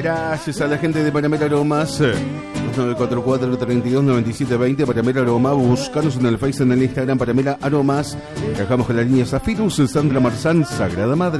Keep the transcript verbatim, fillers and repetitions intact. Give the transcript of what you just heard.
Gracias a la gente de Panamera Aromas. nueve cuatro cuatro, treinta y dos, noventa y siete, veinte. Panamera Aroma. Búscanos en el Face, en el Instagram. Panamera Aromas. Viajamos con la línea Zafirus, Sandra Marzán, Sagrada Madre.